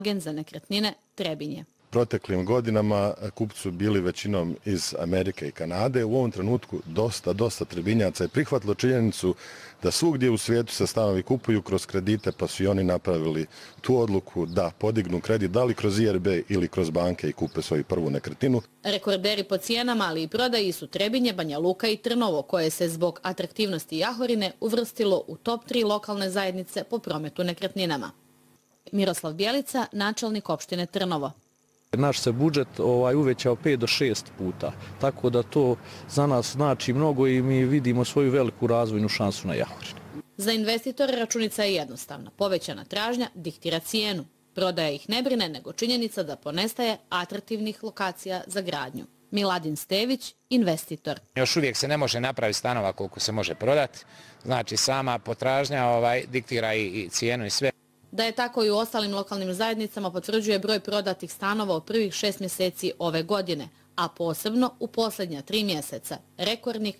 Agent za nekretnine Trebinje. Proteklim godinama kupci su bili većinom iz Amerike i Kanade. U ovom trenutku dosta Trebinjaca je prihvatilo činjenicu da svugdje u svijetu se stanovi kupuju kroz kredite, pa su i oni napravili tu odluku da podignu kredit, da li kroz IRB ili kroz banke i kupe svoju prvu nekretninu. Rekorderi po cijenama, ali i prodaji su Trebinje, Banja Luka i Trnovo, koje se zbog atraktivnosti Jahorine uvrstilo u top 3 lokalne zajednice po prometu nekretninama. Miroslav Bjelica, načelnik opštine Trnovo. Naš se budžet uvećao 5 do 6 puta, tako da to za nas znači mnogo i mi vidimo svoju veliku razvojnu šansu na Jahorini. Za investitore računica je jednostavna. Povećana tražnja diktira cijenu. Prodaja ih ne brine, nego činjenica da ponestaje atraktivnih lokacija za gradnju. Miladin Stević, investitor. Još uvijek se ne može napraviti stanova koliko se može prodati. Znači sama potražnja diktira i cijenu i sve. Da je tako i u ostalim lokalnim zajednicama potvrđuje broj prodatih stanova u prvih 6 mjeseci ove godine, a posebno u posljednja 3 mjeseca, rekordnih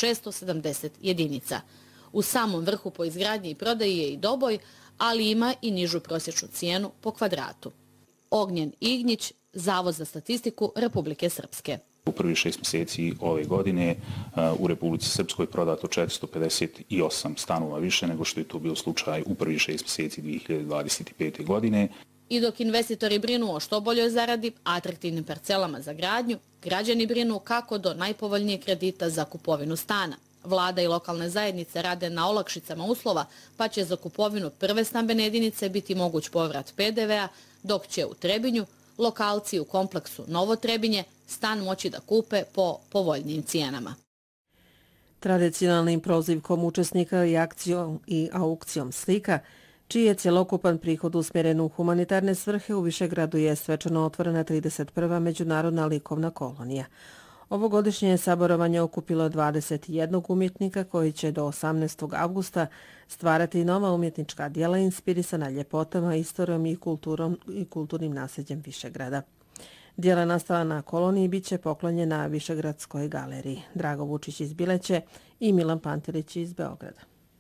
670 jedinica. U samom vrhu po izgradnji i prodaji je i Doboj, ali ima i nižu prosječnu cijenu po kvadratu. Ognjen Ignjić, Zavod za statistiku Republike Srpske. U prvih 6 mjeseci ove godine u Republici Srpskoj prodato 458 stanova više nego što je to bio slučaj u prvih 6 mjeseci 2025. godine. I dok investitori brinu o što boljoj zaradi, atraktivnim parcelama za gradnju, građani brinu kako do najpovoljnijeg kredita za kupovinu stana. Vlada i lokalne zajednice rade na olakšicama uslova, pa će za kupovinu prve stambene jedinice biti moguć povrat PDV-a, dok će u Trebinju lokalci u kompleksu Novo Trebinje stan moći da kupe po povoljnijim cijenama. Tradicionalnim prozivkom učesnika i aukcijom slika, čiji je cjelokupan prihod usmjeren u humanitarne svrhe, u Višegradu je svečano otvorena 31. međunarodna likovna kolonija. Ovogodišnje saborovanje okupilo 21 umjetnika koji će do 18. avgusta stvarati nova umjetnička djela inspirisana ljepotama, istorijom i kulturnim nasljeđem Višegrada. Djela nastala na koloniji bit će poklonjena Višegradskoj galeriji. Drago Vučić iz Bileće i Milan Pantilić iz Beograda.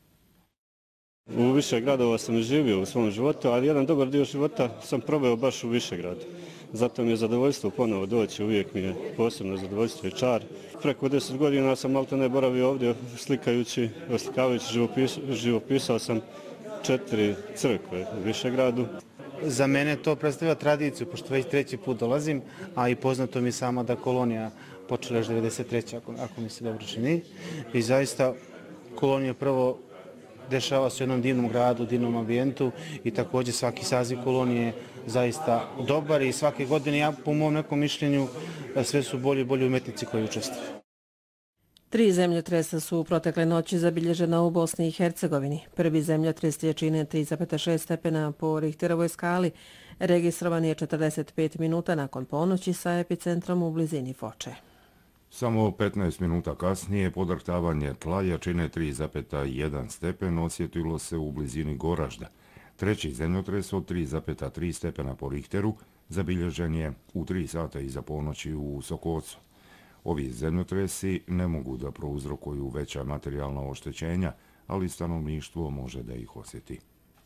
U više gradova sam živio u svom životu, ali jedan dobar dio života sam proveo baš u Višegradu. Zato mi je zadovoljstvo ponovo doći, uvijek mi je posebno zadovoljstvo i čar. Preko 10 godina sam maltene boravio ovdje oslikavajući, živopisao sam 4 crkve u Višegradu. Za mene to predstavlja tradiciju, pošto već 3. put dolazim, a i poznato mi samo da kolonija počela još 93. ako mi se dobro čini. I zaista kolonija prvo dešava se u jednom divnom gradu, divnom ambijentu i također svaki saziv kolonije je zaista dobar i svake godine, ja po mom nekom mišljenju, sve su bolji umetnici koji učestvuju. 3 zemljotresa su u protekle noći zabilježena u Bosni i Hercegovini. Prvi zemljotres jačine 3,6 stepena po Richterovoj skali registrovan je 45 minuta nakon ponoći sa epicentrom u blizini Foče. Samo 15 minuta kasnije podrhtavanje tla jačine 3,1 stepen osjetilo se u blizini Goražda. Treći zemljotres od 3,3 stepena po Richteru zabilježen je u 3 sata iza ponoći u Sokocu. Ovi zemljotresi ne mogu da prouzrokuju veća materijalna oštećenja, ali stanovništvo može da ih osjeti.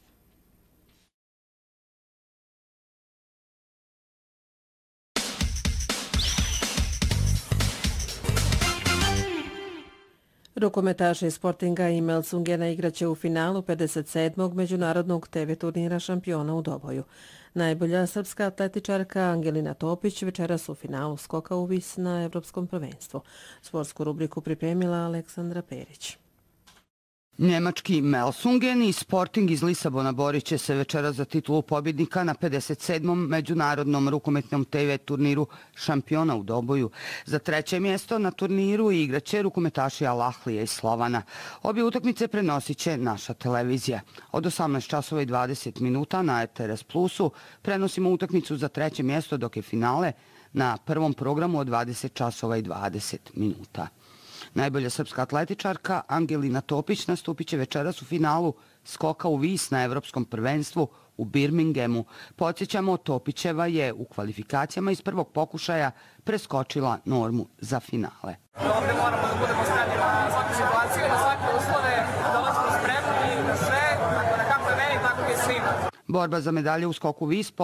Rukometaši Sportinga i Melsungena igraće u finalu 57. međunarodnog TV turnira šampiona u Doboju. Najbolja srpska atletičarka Angelina Topić večeras u finalu skoka u vis na Evropskom prvenstvu. Sportsku rubriku pripremila Aleksandra Perić. Njemački Melsungen i Sporting iz Lisabona borit će se večera za titulu pobjednika na 57. međunarodnom rukometnom TV turniru šampiona u Doboju. Za 3. mjesto na turniru igraće rukometaši Al-Ahlija iz Slovana. Obje utakmice prenosit će naša televizija. Od 18:20 minuta na RTS Plusu prenosimo utakmicu za 3. mjesto, dok je finale na prvom programu od 20:20 minuta. Najbolja srpska atletičarka Angelina Topić nastupit će večeras u finalu skoka u vis na Evropskom prvenstvu u Birminghamu. Podsjećamo, Topićeva je u kvalifikacijama iz prvog pokušaja preskočila normu za finale. Ovdje moramo da budemo spremni na svaku situaciju, na svake uslove, dolazimo spremni na sve, tako da kako je meni, tako je svima. Borba za medalje u skoku vis